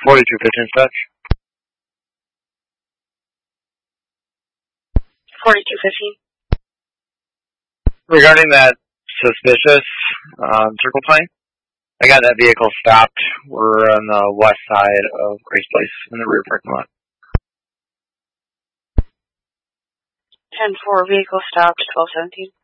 4215 dispatch. 4215. Regarding that suspicious circle plane, I got that vehicle stopped. We're on the west side of Grace Place in the rear parking lot. 10-4, vehicle stopped, 1217.